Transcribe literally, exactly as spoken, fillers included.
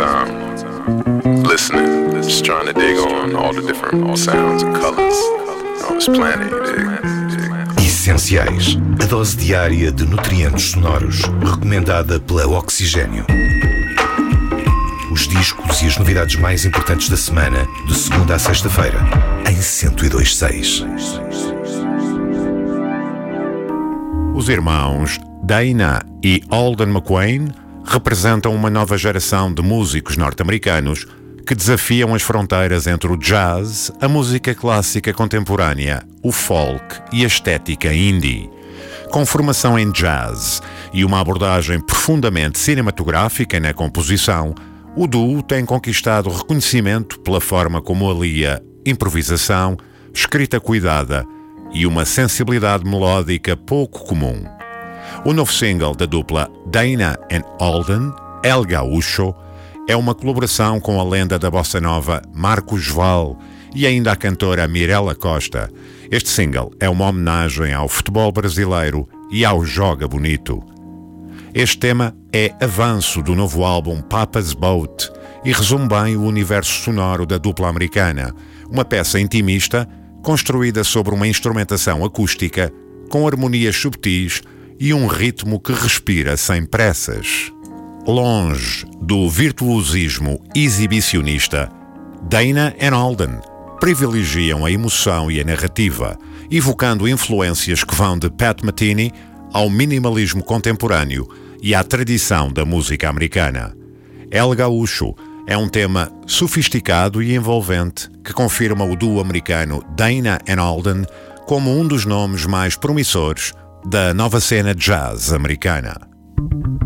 time. Listening, just trying to dig on all the different sounds and colors on this planet, you dig? Essenciais. A dose diária de nutrientes sonoros, recomendada pela Oxigênio. Os discos e as novidades mais importantes da semana, de segunda a sexta-feira, em cento e dois ponto seis. Os irmãos Dana e Alden McQueen representam uma nova geração de músicos norte-americanos que desafiam as fronteiras entre o jazz, a música clássica contemporânea, o folk e a estética indie. Com formação em jazz e uma abordagem profundamente cinematográfica na composição, o duo tem conquistado reconhecimento pela forma como alia improvisação, escrita cuidada e uma sensibilidade melódica pouco comum. O novo single da dupla Dana and Alden, El Gaúcho, é uma colaboração com a lenda da bossa nova Marcos Val e ainda a cantora Mirella Costa. Este single é uma homenagem ao futebol brasileiro e ao Joga Bonito. Este tema é avanço do novo álbum Papa's Boat e resume bem o universo sonoro da dupla americana, uma peça intimista construída sobre uma instrumentação acústica com harmonias subtis e um ritmo que respira sem pressas. Longe do virtuosismo exibicionista, Dana and Alden privilegiam a emoção e a narrativa, evocando influências que vão de Pat Metheny ao minimalismo contemporâneo e à tradição da música americana. El Gaúcho é um tema sofisticado e envolvente que confirma o duo americano Dana and Alden como um dos nomes mais promissores da nova cena jazz americana.